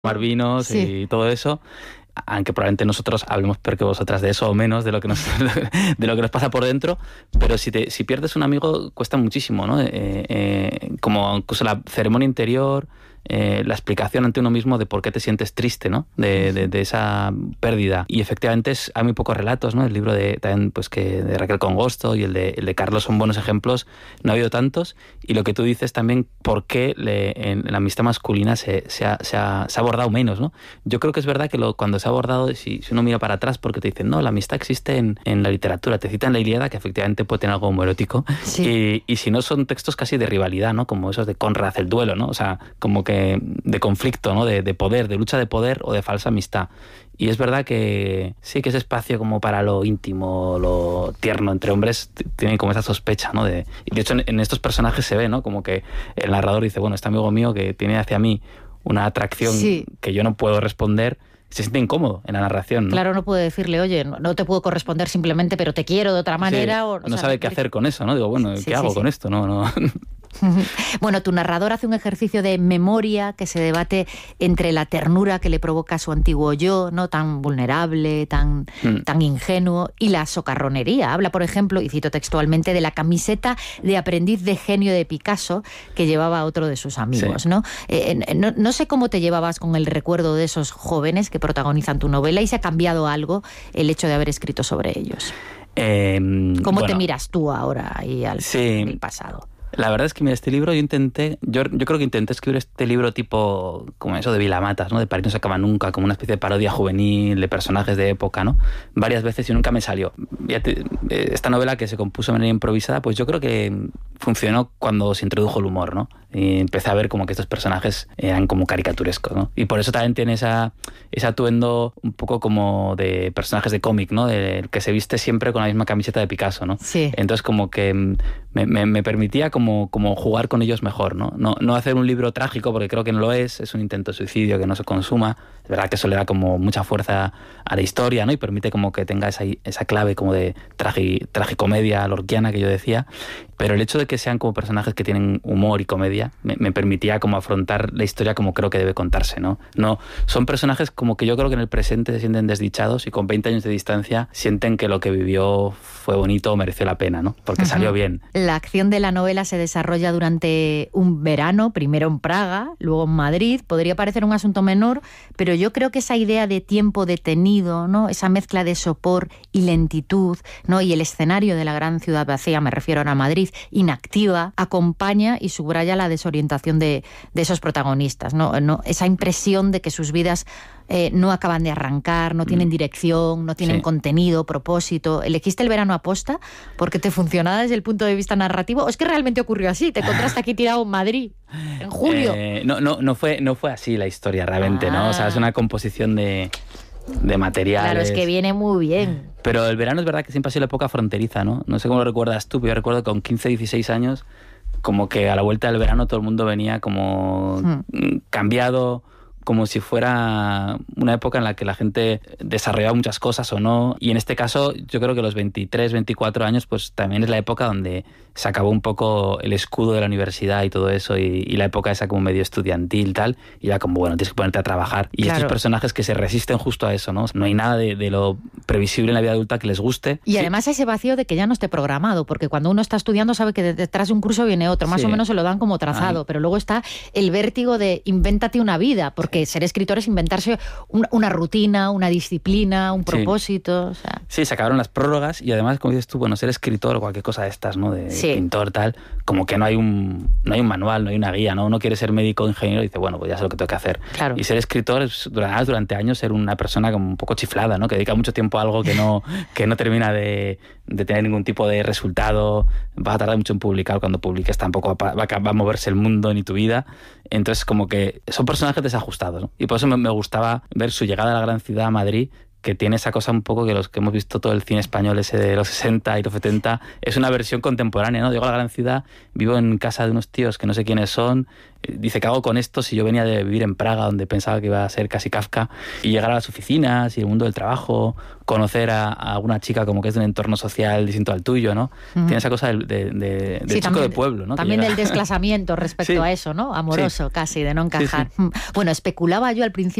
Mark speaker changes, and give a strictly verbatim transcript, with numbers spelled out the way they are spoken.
Speaker 1: tomar vinos sí. y todo eso, aunque probablemente nosotros hablemos peor que vosotras de eso o menos de lo que nos, de lo que nos pasa por dentro, pero si, te, si pierdes un amigo cuesta muchísimo, ¿no? Eh, eh, como incluso la ceremonia interior, eh, la explicación ante uno mismo de por qué te sientes triste, ¿no? De, de, de esa pérdida. Y efectivamente es, hay muy pocos relatos, ¿no? El libro de, también, pues, que de Raquel Congosto y el de, el de Carlos son buenos ejemplos, no ha habido tantos, y lo que tú dices también, por qué le, en la amistad masculina se, se, ha, se, ha, se ha abordado menos, ¿no? Yo creo que es verdad que lo, cuando se ha abordado, si, si uno mira para atrás, porque te dicen, no, la amistad existe en, en la literatura, te citan la Ilíada, que efectivamente puede tener algo homoerótico, sí. y, y si no son textos casi de rivalidad, ¿no? Como esos de Conrad, el duelo, ¿no? O sea, como que de conflicto, ¿no? De, de poder, de lucha de poder o de falsa amistad. Y es verdad que sí que ese espacio como para lo íntimo, lo tierno entre hombres, tiene como esa sospecha, ¿no? De, y de hecho en, en estos personajes se ve, ¿no? Como que el narrador dice, bueno, este amigo mío que tiene hacia mí una atracción sí. que yo no puedo responder, se siente incómodo en la narración, ¿no?
Speaker 2: Claro, no puede decirle, oye, no, no te puedo corresponder simplemente, pero te quiero de otra manera.
Speaker 1: Sí,
Speaker 2: o, o
Speaker 1: no
Speaker 2: sea,
Speaker 1: sabe qué hacer con eso, ¿no? Digo, bueno,
Speaker 2: sí,
Speaker 1: ¿qué
Speaker 2: sí,
Speaker 1: hago
Speaker 2: sí,
Speaker 1: con
Speaker 2: sí.
Speaker 1: esto? No, no...
Speaker 2: Bueno, tu narrador hace un ejercicio de memoria que se debate entre la ternura que le provoca a su antiguo yo, ¿no? Tan vulnerable, tan, mm. tan ingenuo, y la socarronería. Habla, por ejemplo, y cito textualmente, de la camiseta de aprendiz de genio de Picasso que llevaba otro de sus amigos, sí. ¿no? Eh, no, no sé cómo te llevabas con el recuerdo de esos jóvenes que protagonizan tu novela, y si ha cambiado algo el hecho de haber escrito sobre ellos.
Speaker 1: Eh,
Speaker 2: ¿Cómo
Speaker 1: bueno,
Speaker 2: te miras tú ahora y al
Speaker 1: sí.
Speaker 2: el pasado?
Speaker 1: La verdad es que, mira, este libro yo intenté, yo, yo creo que intenté escribir este libro tipo, como eso de Vilamatas, ¿no? De París no se acaba nunca, como una especie de parodia juvenil de personajes de época, ¿no? Varias veces y nunca me salió. Esta novela, que se compuso de manera improvisada, pues yo creo que funcionó cuando se introdujo el humor, ¿no? Y empecé a ver como que estos personajes eran como caricaturescos, ¿no? Y por eso también tiene esa, ese atuendo un poco como de personajes de cómic, ¿no? De, que se viste siempre con la misma camiseta de Picasso, ¿no?
Speaker 2: Sí.
Speaker 1: Entonces como que me, me, me permitía como Como, como jugar con ellos mejor, ¿no? ¿no? No hacer un libro trágico, porque creo que no lo es, es un intento de suicidio que no se consuma. Es verdad que eso le da como mucha fuerza a la historia, ¿no? Y permite como que tenga esa, esa clave como de tragi, tragicomedia lorquiana que yo decía. Pero el hecho de que sean como personajes que tienen humor y comedia me, me permitía como afrontar la historia como creo que debe contarse, ¿no? No, son personajes como que yo creo que en el presente se sienten desdichados y con veinte años de distancia sienten que lo que vivió fue bonito o mereció la pena, ¿no? Porque uh-huh. salió bien.
Speaker 2: La acción de la novela se desarrolla durante un verano, primero en Praga, luego en Madrid. Podría parecer un asunto menor, pero yo creo que esa idea de tiempo detenido, ¿no? Esa mezcla de sopor y lentitud, ¿no? Y el escenario de la gran ciudad vacía, me refiero ahora a Madrid, inactiva, acompaña y subraya la desorientación de, de esos protagonistas, ¿no? ¿no? Esa impresión de que sus vidas eh, no acaban de arrancar, no tienen dirección, no tienen sí. contenido, propósito. ¿Elegiste el verano aposta porque te funcionaba desde el punto de vista narrativo? ¿O es que realmente ocurrió así? ¿Te encontraste aquí tirado en Madrid en julio?
Speaker 1: Eh, no, no, no, fue, no fue así la historia realmente, ah. ¿no? O sea, es una composición de... de materiales.
Speaker 2: Claro, es que viene muy bien.
Speaker 1: Pero el verano es verdad que siempre ha sido la época fronteriza, ¿no? No sé cómo lo recuerdas tú, pero yo recuerdo que con quince, dieciséis años, como que a la vuelta del verano todo el mundo venía como hmm. cambiado, como si fuera una época en la que la gente desarrollaba muchas cosas o no. Y en este caso, yo creo que los veintitrés, veinticuatro años, pues también es la época donde se acabó un poco el escudo de la universidad y todo eso, y, y la época esa como medio estudiantil y tal, y ya como, bueno, tienes que ponerte a trabajar. Y claro. estos personajes que se resisten justo a eso, ¿no? No hay nada de, de lo previsible en la vida adulta que les guste.
Speaker 2: Y
Speaker 1: sí.
Speaker 2: además ese vacío de que ya no esté programado, porque cuando uno está estudiando sabe que detrás de un curso viene otro, más sí. o menos se lo dan como trazado, Ay. pero luego está el vértigo de invéntate una vida, porque sí. ser escritor es inventarse un, una rutina, una disciplina, un propósito. Sí. O sea.
Speaker 1: sí, se acabaron las prórrogas y además, como dices tú, bueno, ser escritor o cualquier cosa de estas, ¿no? De sí. pintor, tal, como que no hay un no hay un manual, no hay una guía, ¿no? Uno quiere ser médico o ingeniero y dice, bueno, pues ya sé lo que tengo que hacer.
Speaker 2: Claro.
Speaker 1: Y ser escritor es durante, durante años ser una persona como un poco chiflada, ¿no? Que dedica mucho tiempo a algo que no, que no termina de, de tener ningún tipo de resultado. Vas a tardar mucho en publicar, cuando publiques tampoco va, va, va a moverse el mundo ni tu vida. Entonces, como que son personajes desajustados, ¿no? Y por eso me, me gustaba ver su llegada a la gran ciudad, a Madrid, que tiene esa cosa un poco que los que hemos visto todo el cine español ese de los sesenta y los setenta, es una versión contemporánea, ¿no? Llego a la gran ciudad, vivo en casa de unos tíos que no sé quiénes son, dice, ¿qué hago con esto si yo venía de vivir en Praga, donde pensaba que iba a ser casi Kafka, y llegar a las oficinas y el mundo del trabajo, conocer a, a una chica como que es de un entorno social distinto al tuyo, ¿no? Uh-huh. Tiene esa cosa de, de, de, del
Speaker 2: sí,
Speaker 1: chico
Speaker 2: también,
Speaker 1: de pueblo, ¿no?
Speaker 2: También del desplazamiento respecto
Speaker 1: sí.
Speaker 2: a eso, ¿no? Amoroso, sí. casi, de no encajar.
Speaker 1: Sí, sí.
Speaker 2: Bueno, especulaba yo al principio